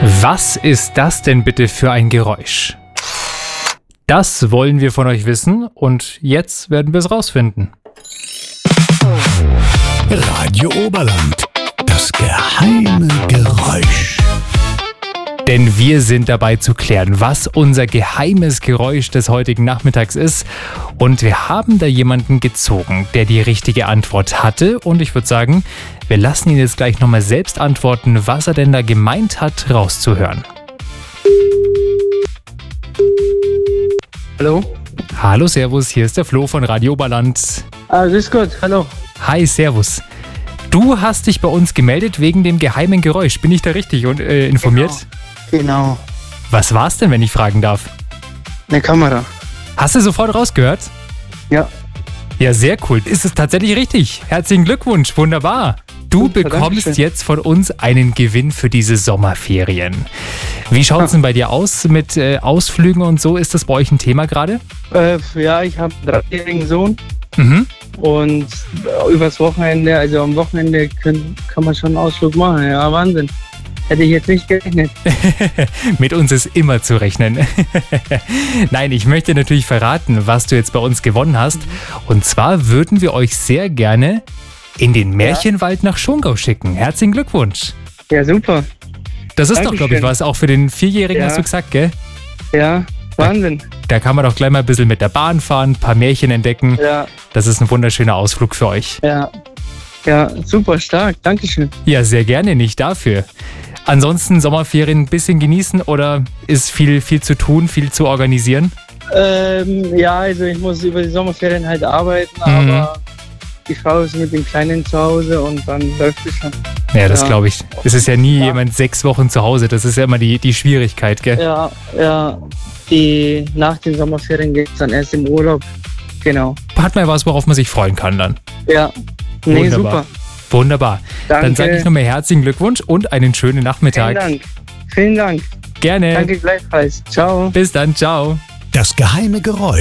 Was ist das denn bitte für ein Geräusch? Das wollen wir von euch wissen und jetzt werden wir es rausfinden. Radio Oberland, das geheime Geräusch. Denn wir sind dabei zu klären, was unser geheimes Geräusch des heutigen Nachmittags ist. Und wir haben da jemanden gezogen, der die richtige Antwort hatte. Und ich würde sagen, wir lassen ihn jetzt gleich nochmal selbst antworten, was er denn da gemeint hat, rauszuhören. Hallo? Hallo, servus, hier ist der Flo von Radio Oberland. Grüß Gott, hallo. Hi, servus. Du hast dich bei uns gemeldet wegen dem geheimen Geräusch. Bin ich da richtig informiert? Genau. Was war's denn, wenn ich fragen darf? Eine Kamera. Hast du sofort rausgehört? Ja. Ja, sehr cool. Ist es tatsächlich richtig? Herzlichen Glückwunsch, wunderbar. Du Super, bekommst Dankeschön. jetzt von uns einen Gewinn für diese Sommerferien. Wie schaut es denn bei dir aus mit Ausflügen und so? Ist das bei euch ein Thema gerade? Ja, ich habe einen 3-jährigen Sohn Mhm. und übers Wochenende, also am Wochenende kann man schon einen Ausflug machen. Ja, Wahnsinn. Hätte ich jetzt nicht gerechnet. Mit uns ist immer zu rechnen. Nein, ich möchte natürlich verraten, was du jetzt bei uns gewonnen hast. Und zwar würden wir euch sehr gerne in den Märchenwald nach Schongau schicken. Herzlichen Glückwunsch. Ja, super. Das ist doch, glaube ich, Dankeschön. was auch für den 4-Jährigen, Ja. hast du gesagt, gell? Ja, Wahnsinn. Da kann man doch gleich mal ein bisschen mit der Bahn fahren, ein paar Märchen entdecken. Ja, Das ist ein wunderschöner Ausflug für euch. ja. Ja, super stark. Dankeschön. Ja, sehr gerne, nicht dafür. Ansonsten Sommerferien ein bisschen genießen oder ist viel zu tun, viel zu organisieren? Ja, also ich muss über die Sommerferien halt arbeiten, aber die Frau ist mit dem Kleinen zu Hause und dann läuft es schon. Ja, das Ja. glaube ich. Es ist ja nie Ja. jemand 6 Wochen zu Hause. Das ist ja immer die Schwierigkeit, gell? Ja, nach den Sommerferien geht es dann erst im Urlaub. Genau. Hat mal was, worauf man sich freuen kann dann. Ja. Nee, Wunderbar. super. Wunderbar. Danke. Dann sage ich nochmal herzlichen Glückwunsch und einen schönen Nachmittag. Vielen Dank. Vielen Dank. Gerne. Danke gleichfalls. Ciao. Bis dann. Ciao. Das geheime Geräusch.